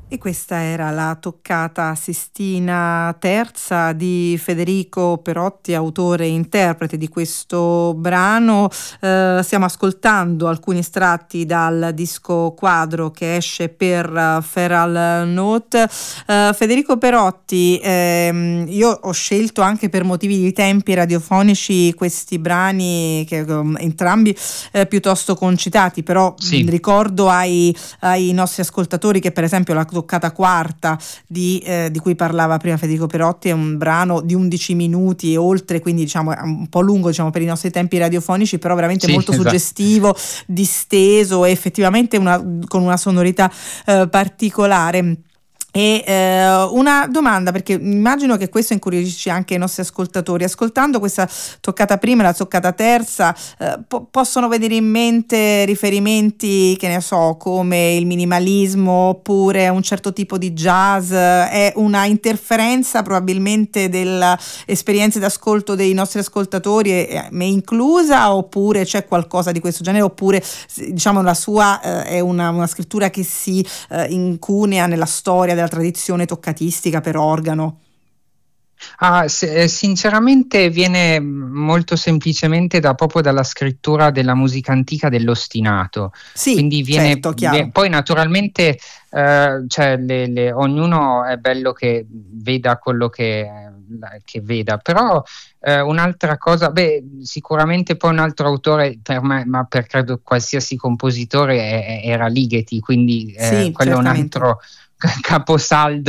E questa era la toccata Sistina terza di Federico Perotti, autore e interprete di questo brano. Stiamo ascoltando alcuni estratti dal disco quadro che esce per Feral Note. Federico Perotti, io ho scelto anche per motivi di tempi radiofonici questi brani che entrambi piuttosto concitati, però Sì. ricordo ai nostri ascoltatori che per esempio la toccata quarta di cui parlava prima Federico Perotti è un brano di 11 minuti e oltre, quindi diciamo è un po' lungo, diciamo, per i nostri tempi radiofonici, però veramente Sì, molto esatto. suggestivo, disteso e effettivamente con una sonorità particolare. E una domanda, perché immagino che questo incuriosisce anche i nostri ascoltatori. Ascoltando questa toccata prima e la toccata terza, possono vedere in mente riferimenti, che ne so, come il minimalismo oppure un certo tipo di jazz. È una interferenza probabilmente delle esperienze d'ascolto dei nostri ascoltatori, me inclusa, oppure c'è qualcosa di questo genere, oppure diciamo la sua è una scrittura che si incunea nella storia della tradizione toccatistica per organo? Sinceramente viene molto semplicemente proprio dalla scrittura della musica antica dell'ostinato. Sì, Quindi certo, chiaro. poi naturalmente cioè ognuno è bello che veda quello che veda, però un'altra cosa, sicuramente poi un altro autore per me, ma per credo qualsiasi compositore, era Ligeti, quindi Sì, quello è un certamente. altro caposaldo